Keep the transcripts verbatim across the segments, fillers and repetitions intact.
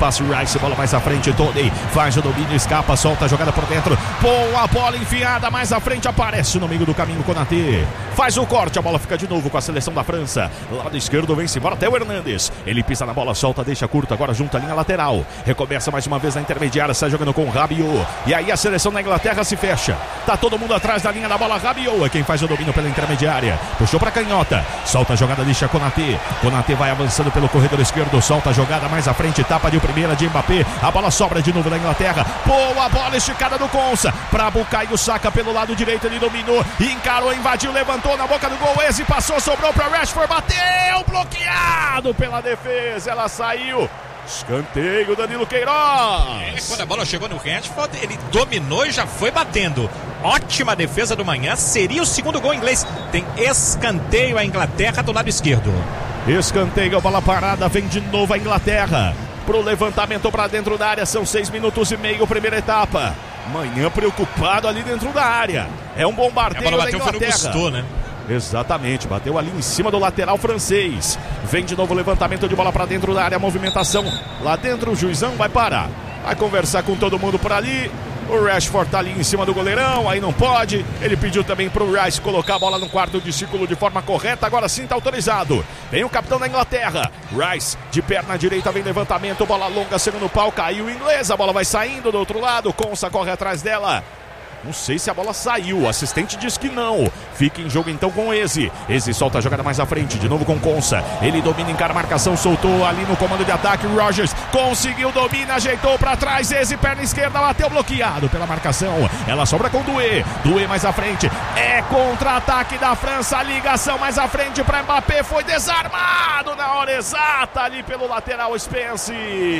passe, Rice, bola mais à frente, Tony faz o domínio, escapa, solta a jogada por dentro, boa bola enfiada, mais à frente aparece no meio do caminho, Konaté faz o corte, a bola fica de novo com a seleção da França, lado esquerdo vem-se embora até o Hernandes, ele pisa na bola, solta, deixa curto, agora junta a linha lateral, recomeça mais uma vez na intermediária, sai jogando com o Rabiot, e aí a seleção da Inglaterra se fecha, tá todo mundo atrás da linha da bola, Rabiot é quem faz o domínio pela intermediária, puxou pra canhota, solta a jogada, deixa Konaté, Konaté vai avançando pelo corredor esquerdo, solta a jogada mais à frente, tapa de primeira de Mbappé, a bola sobra de novo da Inglaterra, boa bola esticada do Konsa, pra Bukayo Saka pelo lado direito, ele dominou, encarou, invadiu, levantou na boca do gol, esse passou, sobrou pra Rashford, bateu, bloqueado pela defesa, ela saiu, escanteio, Danilo Queiroz. É, quando a bola chegou no Rashford, ele dominou e já foi batendo. Ótima defesa do Manhã, seria o segundo gol inglês. Tem escanteio a Inglaterra do lado esquerdo. Escanteio, a bola parada, vem de novo a Inglaterra pro levantamento pra dentro da área, são seis minutos e meio, primeira etapa. Manhã preocupado ali dentro da área, é um bombardeio a bola da bateu, Inglaterra. foi no Gusto, né? Exatamente, bateu ali em cima do lateral francês. Vem de novo o levantamento de bola pra dentro da área, movimentação lá dentro, o juizão vai parar, vai conversar com todo mundo por ali. O Rashford tá ali em cima do goleirão, aí não pode. Ele pediu também pro Rice colocar a bola no quarto de círculo de forma correta, agora sim tá autorizado. Vem o capitão da Inglaterra, Rice de perna direita, vem levantamento, bola longa, segundo pau, caiu o inglês, a bola vai saindo do outro lado, Konsa corre atrás dela. Não sei se a bola saiu, o assistente diz que não. Fica em jogo então com Eze. Eze solta a jogada mais à frente, de novo com Konsa. Ele domina, encara a marcação, soltou ali no comando de ataque. Rogers conseguiu, domina, ajeitou pra trás. Eze, perna esquerda, bateu bloqueado pela marcação. Ela sobra com Doué. Doué mais à frente. É contra-ataque da França. Ligação mais à frente pra Mbappé. Foi desarmado na hora exata ali pelo lateral Spence.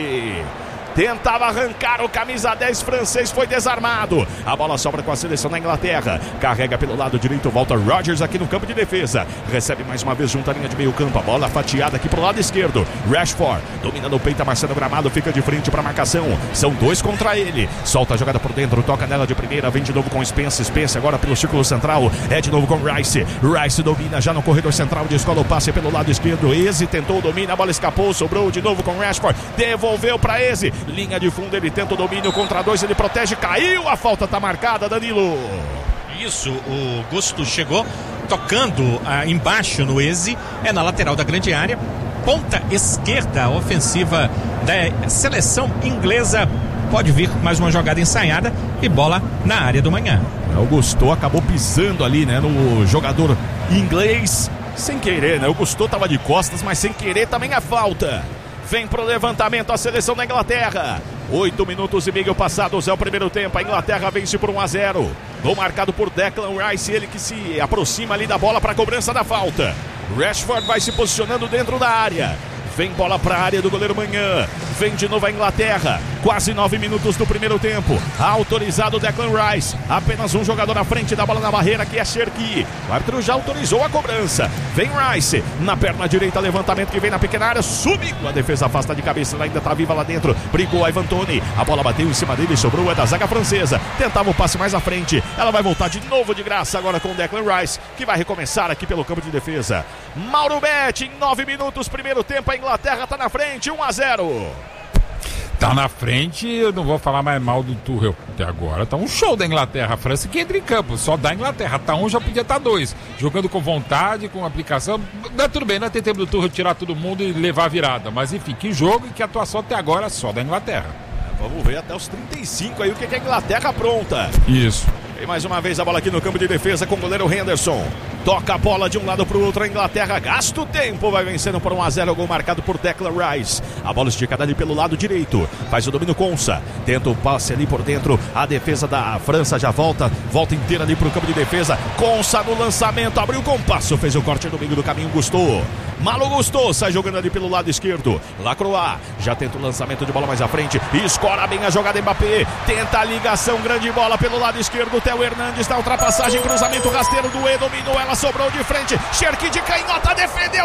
Tentava arrancar o camisa dez francês, foi desarmado. A bola sobra com a seleção da Inglaterra. Carrega pelo lado direito, volta Rogers aqui no campo de defesa. Recebe mais uma vez junto à linha de meio campo. A bola fatiada aqui pro lado esquerdo. Rashford domina no peito, Marcelo Gramado fica de frente para marcação. São dois contra ele. Solta a jogada por dentro, toca nela de primeira. Vem de novo com Spence. Spence agora pelo círculo central. É de novo com Rice. Rice domina já no corredor central. Descola o passe pelo lado esquerdo. Eze tentou o domínio, a bola escapou. Sobrou de novo com Rashford. Devolveu para Eze. Linha de fundo, ele tenta o domínio contra dois, ele protege, caiu, a falta tá marcada, Danilo. Isso, o Gusto chegou tocando ah, embaixo no Eze, é na lateral da grande área, ponta esquerda ofensiva da seleção inglesa. Pode vir mais uma jogada ensaiada e bola na área do Manhã. O Gusto acabou pisando ali, né, no jogador inglês, sem querer, né, o Gusto tava de costas, mas sem querer também a falta. Vem pro levantamento a seleção da Inglaterra. Oito minutos e meio passados é o primeiro tempo. A Inglaterra vence por um a zero. Gol marcado por Declan Rice, ele que se aproxima ali da bola para a cobrança da falta. Rashford vai se posicionando dentro da área. Vem bola para a área do goleiro Manhã. Vem de novo a Inglaterra. Quase nove minutos do primeiro tempo. Autorizado Declan Rice. Apenas um jogador à frente da bola na barreira, que é Cherki. O árbitro já autorizou a cobrança. Vem Rice. Na perna direita, levantamento que vem na pequena área. Subiu. A defesa afasta de cabeça. Ela ainda está viva lá dentro. Brigou Ivan Toney. A bola bateu em cima dele. Sobrou é da zaga francesa. Tentava o passe mais à frente. Ela vai voltar de novo de graça agora com o Declan Rice, que vai recomeçar aqui pelo campo de defesa. Mauro Betti, em nove minutos, primeiro tempo. A Inglaterra está na frente, um a zero. Tá na frente, eu não vou falar mais mal do Tuchel. Até agora tá um show da Inglaterra. A França que entra em campo, só da Inglaterra. Tá um, já podia estar tá dois. Jogando com vontade, com aplicação. Não, tudo bem, não tem tempo do Tuchel tirar todo mundo e levar a virada. Mas enfim, que jogo e que atuação até agora só da Inglaterra. Vamos ver até os trinta e cinco aí o que, que a Inglaterra apronta. Isso. E mais uma vez a bola aqui no campo de defesa com o goleiro Henderson. Toca a bola de um lado para o outro, a Inglaterra gasta o tempo, vai vencendo por um a zero, gol marcado por Declan Rice. A bola esticada ali pelo lado direito, faz o domínio Konsa, tenta o passe ali por dentro, a defesa da França já volta, volta inteira ali para o campo de defesa. Konsa no lançamento, abriu o compasso, fez o corte no meio do caminho, Gusto. Malo Gusto, sai jogando ali pelo lado esquerdo. Lacroix, já tenta o lançamento de bola mais à frente, escora bem a jogada Mbappé, tenta a ligação, grande bola pelo lado esquerdo, Theo Hernandes, na ultrapassagem, cruzamento rasteiro do E, dominou, ela sobrou de frente, Cherki de canhota, defendeu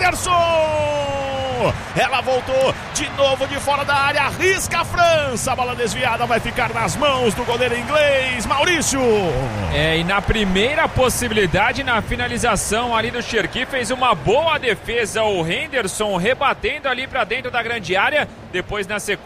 Henderson, ela voltou de novo de fora da área, arrisca a França, a bola desviada vai ficar nas mãos do goleiro inglês, Maurício. É, e na primeira possibilidade, na finalização ali do Cherki, fez uma boa defesa o Henderson, rebatendo ali para dentro da grande área, depois na sequência